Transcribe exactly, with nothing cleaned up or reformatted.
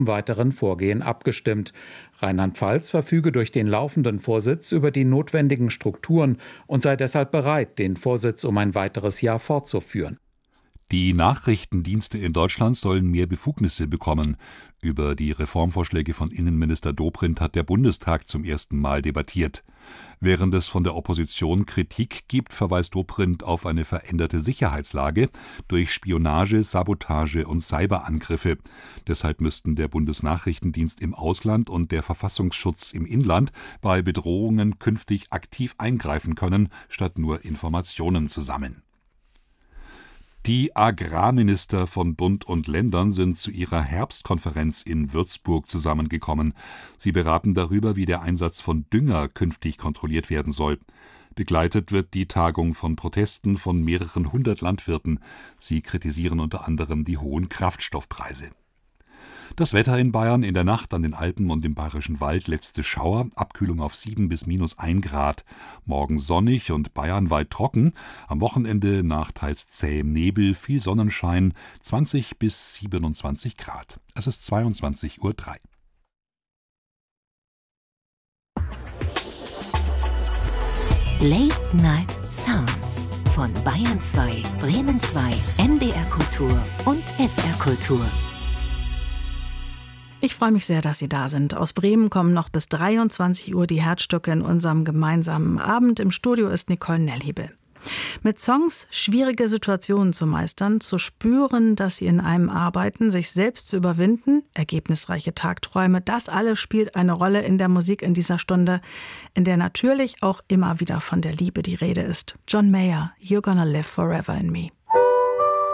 weiteren Vorgehen abgestimmt. Rheinland-Pfalz verfüge durch den laufenden Vorsitz über die notwendigen Strukturen und sei deshalb bereit, den Vorsitz um ein weiteres Jahr fortzuführen. Die Nachrichtendienste in Deutschland sollen mehr Befugnisse bekommen. Über die Reformvorschläge von Innenminister Dobrindt hat der Bundestag zum ersten Mal debattiert. Während es von der Opposition Kritik gibt, verweist Dobrindt auf eine veränderte Sicherheitslage durch Spionage, Sabotage und Cyberangriffe. Deshalb müssten der Bundesnachrichtendienst im Ausland und der Verfassungsschutz im Inland bei Bedrohungen künftig aktiv eingreifen können, statt nur Informationen zu sammeln. Die Agrarminister von Bund und Ländern sind zu ihrer Herbstkonferenz in Würzburg zusammengekommen. Sie beraten darüber, wie der Einsatz von Dünger künftig kontrolliert werden soll. Begleitet wird die Tagung von Protesten von mehreren hundert Landwirten. Sie kritisieren unter anderem die hohen Kraftstoffpreise. Das Wetter in Bayern: in der Nacht an den Alpen und im Bayerischen Wald letzte Schauer, Abkühlung auf sieben bis minus ein Grad. Morgen sonnig und bayernweit trocken, am Wochenende nach teils zähem Nebel, viel Sonnenschein, zwanzig bis siebenundzwanzig Grad. Es ist zweiundzwanzig Uhr drei. Late Night Sounds von Bayern zwei, Bremen zwei, N D R Kultur und S R Kultur. Ich freue mich sehr, dass Sie da sind. Aus Bremen kommen noch bis dreiundzwanzig Uhr die Herzstücke in unserem gemeinsamen Abend. Im Studio ist Nicole Nellhebel. Mit Songs schwierige Situationen zu meistern, zu spüren, dass sie in einem arbeiten, sich selbst zu überwinden, ergebnisreiche Tagträume, das alles spielt eine Rolle in der Musik in dieser Stunde, in der natürlich auch immer wieder von der Liebe die Rede ist. John Mayer, You're Gonna Live Forever in Me.